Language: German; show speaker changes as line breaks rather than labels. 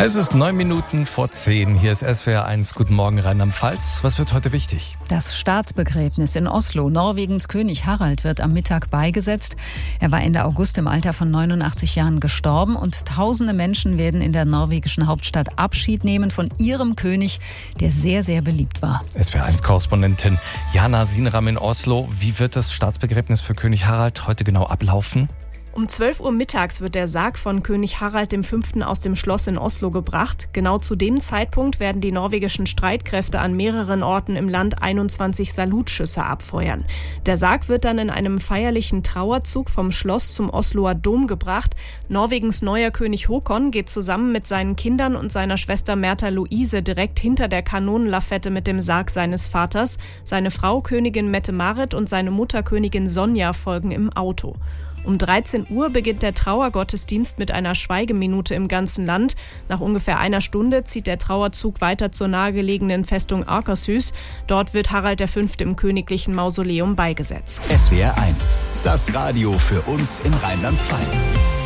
Es ist 9:09. Hier ist SWR 1. Guten Morgen, Rheinland-Pfalz. Was wird heute wichtig?
Das Staatsbegräbnis in Oslo. Norwegens König Harald wird am Mittag beigesetzt. Er war Ende August im Alter von 89 Jahren gestorben und tausende Menschen werden in der norwegischen Hauptstadt Abschied nehmen von ihrem König, der sehr, sehr beliebt war.
SWR 1-Korrespondentin Jana Sinram in Oslo. Wie wird das Staatsbegräbnis für König Harald heute genau ablaufen?
Um 12 Uhr mittags wird der Sarg von König Harald V. aus dem Schloss in Oslo gebracht. Genau zu dem Zeitpunkt werden die norwegischen Streitkräfte an mehreren Orten im Land 21 Salutschüsse abfeuern. Der Sarg wird dann in einem feierlichen Trauerzug vom Schloss zum Osloer Dom gebracht. Norwegens neuer König Håkon geht zusammen mit seinen Kindern und seiner Schwester Märtha Louise direkt hinter der Kanonenlafette mit dem Sarg seines Vaters. Seine Frau Königin Mette-Marit und seine Mutter Königin Sonja folgen im Auto. Um 13 Uhr beginnt der Trauergottesdienst mit einer Schweigeminute im ganzen Land. Nach ungefähr einer Stunde zieht der Trauerzug weiter zur nahegelegenen Festung Akershus. Dort wird Harald V. im königlichen Mausoleum beigesetzt.
SWR 1, das Radio für uns in Rheinland-Pfalz.